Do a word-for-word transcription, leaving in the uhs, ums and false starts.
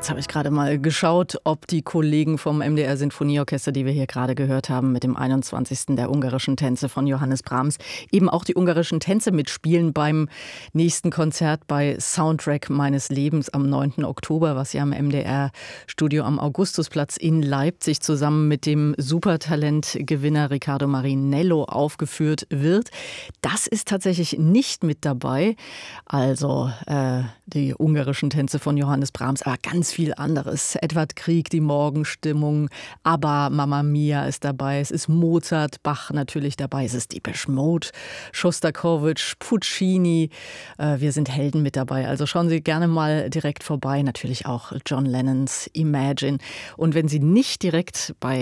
Jetzt habe ich gerade mal geschaut, ob die Kollegen vom M D R Sinfonieorchester, die wir hier gerade gehört haben, mit dem einundzwanzigsten der ungarischen Tänze von Johannes Brahms, eben auch die ungarischen Tänze mitspielen beim nächsten Konzert bei Soundtrack meines Lebens am neunten Oktober, was ja im M D R-Studio am Augustusplatz in Leipzig zusammen mit dem Supertalentgewinner Riccardo Marinello aufgeführt wird. Das ist tatsächlich nicht mit dabei, also äh, die ungarischen Tänze von Johannes Brahms, aber ganz viel anderes. Edward Grieg, die Morgenstimmung, ABBA, Mamma Mia ist dabei, es ist Mozart, Bach natürlich dabei, es ist Depeche Mode, Schostakowitsch, Puccini, äh, wir sind Helden mit dabei. Also schauen Sie gerne mal direkt vorbei, natürlich auch John Lennons Imagine. Und wenn Sie nicht direkt bei